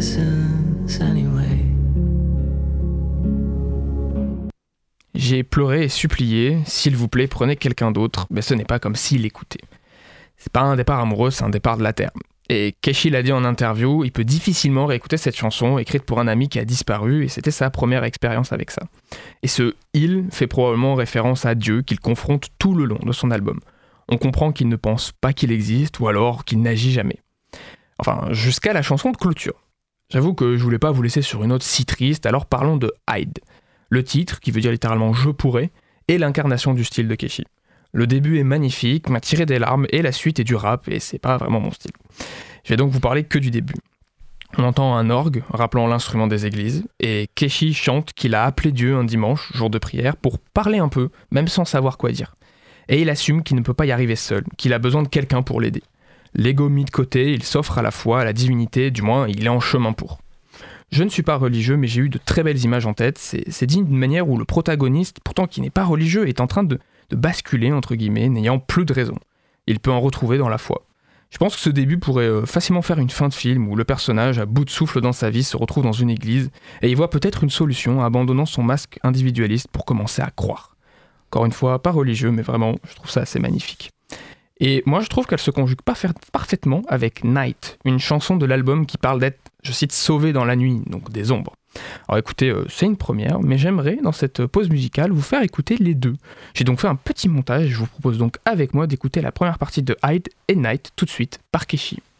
listens anyway. J'ai pleuré et supplié, s'il vous plaît, prenez quelqu'un d'autre, mais ce n'est pas comme s'il écoutait. C'est pas un départ amoureux, c'est un départ de la Terre. Et Keshi l'a dit en interview, il peut difficilement réécouter cette chanson écrite pour un ami qui a disparu, et c'était sa première expérience avec ça. Et ce « il » fait probablement référence à Dieu qu'il confronte tout le long de son album. On comprend qu'il ne pense pas qu'il existe, ou alors qu'il n'agit jamais. Enfin, jusqu'à la chanson de clôture. J'avoue que je voulais pas vous laisser sur une note si triste, alors parlons de Hide. Le titre, qui veut dire littéralement « je pourrais », est l'incarnation du style de Keshi. Le début est magnifique, m'a tiré des larmes, et la suite est du rap, et c'est pas vraiment mon style. Je vais donc vous parler que du début. On entend un orgue, rappelant l'instrument des églises, et Keshi chante qu'il a appelé Dieu un dimanche, jour de prière, pour parler un peu, même sans savoir quoi dire. Et il assume qu'il ne peut pas y arriver seul, qu'il a besoin de quelqu'un pour l'aider. L'ego mis de côté, il s'offre à la foi, à la divinité, du moins il est en chemin pour. Je ne suis pas religieux, mais j'ai eu de très belles images en tête. C'est digne d'une manière où le protagoniste, pourtant qui n'est pas religieux, est en train de basculer, entre guillemets, n'ayant plus de raison. Il peut en retrouver dans la foi. Je pense que ce début pourrait facilement faire une fin de film où le personnage, à bout de souffle dans sa vie, se retrouve dans une église et y voit peut-être une solution, abandonnant son masque individualiste pour commencer à croire. Encore une fois, pas religieux, mais vraiment, je trouve ça assez magnifique. Et moi, je trouve qu'elle se conjugue parfaitement avec Night, une chanson de l'album qui parle d'être, je cite, sauvé dans la nuit, donc des ombres. Alors écoutez, c'est une première, mais j'aimerais, dans cette pause musicale, vous faire écouter les deux. J'ai donc fait un petit montage, je vous propose donc avec moi d'écouter la première partie de Hide et Night tout de suite par Keshi.